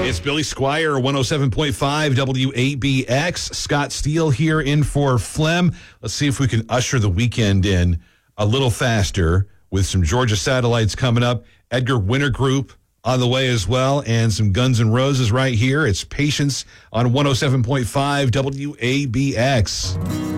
It's Billy Squire, 107.5 WABX. Scott Steele here in for Flem. Let's see if we can usher the weekend in a little faster with some Georgia satellites coming up. Edgar Winter Group on the way as well, and some Guns N' Roses right here. It's Patience on 107.5 WABX.